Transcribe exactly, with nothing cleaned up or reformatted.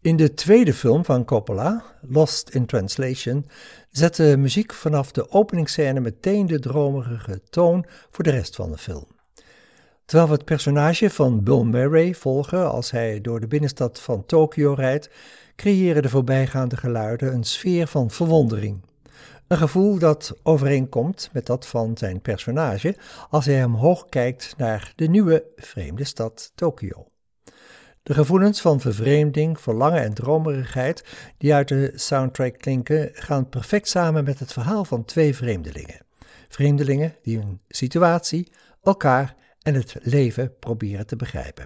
In de tweede film van Coppola, Lost in Translation, zet de muziek vanaf de openingsscène meteen de dromerige toon voor de rest van de film. Terwijl we het personage van Bill Murray volgen als hij door de binnenstad van Tokio rijdt, creëren de voorbijgaande geluiden een sfeer van verwondering. Een gevoel dat overeenkomt met dat van zijn personage als hij omhoog kijkt naar de nieuwe vreemde stad Tokio. De gevoelens van vervreemding, verlangen en dromerigheid die uit de soundtrack klinken gaan perfect samen met het verhaal van twee vreemdelingen. Vreemdelingen die hun situatie, elkaar en het leven proberen te begrijpen.